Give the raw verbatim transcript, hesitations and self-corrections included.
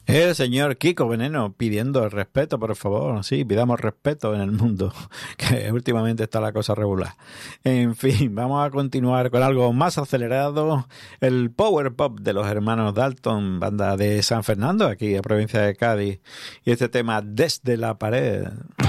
El señor Kiko Veneno pidiendo el respeto, por favor. Sí, pidamos respeto en el mundo, que últimamente está la cosa regular. En fin, vamos a continuar con algo más acelerado. El power pop de los hermanos Dalton, banda de San Fernando, aquí en la provincia de Cádiz. Y este tema, Desde la pared.